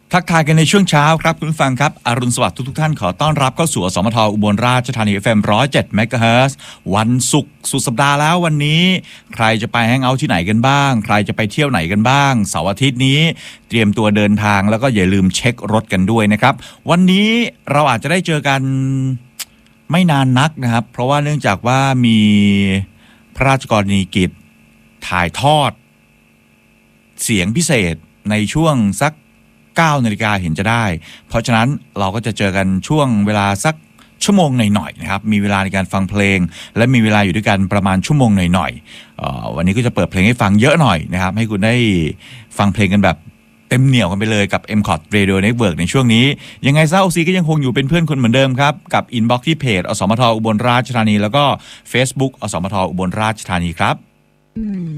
ทักทายกันในช่วงเช้าครับคุณผู้ฟังครับอรุณสวัสดิ์ทุกท่านขอต้อนรับเข้าสู่อสมทอุบลราชธานี FM 107 MHz วันศุกร์สุดสัปดาห์แล้ววันนี้ใครจะไปแฮงเอาท์ที่ไหนกันบ้างใครจะไปเที่ยวไหนกันบ้างเสาร์อาทิตย์นี้เตรียมตัวเดินทางแล้วก็อย่าลืมเช็ครถกันด้วยนะครับวันนี้เราอาจจะได้เจอกันไม่นานนักนะครับเพราะว่าเนื่องจากว่ามีพระราชกรณียกิจถ่ายทอดเสียงพิเศษในช่วงสัก9 นาฬิกาเห็นจะได้เพราะฉะนั้นเราก็จะเจอกันช่วงเวลาสักชั่วโมงหน่อยๆนะครับมีเวลาในการฟังเพลงและมีเวลาอยู่ด้วยกันประมาณชั่วโมงหน่อยๆวันนี้ก็จะเปิดเพลงให้ฟังเยอะหน่อยนะครับให้คุณได้ฟังเพลงกันแบบเต็มเหนี่ยวกันไปเลยกับ MCOT Radio Network ในช่วงนี้ยังไงซะ OC ก็ยังคงอยู่เป็นเพื่อนคุณเหมือนเดิมครับกับ Inbox ที่เพจอสมทอุบลราชธานีแล้วก็ Facebook อสมทอุบลราชธานีครับ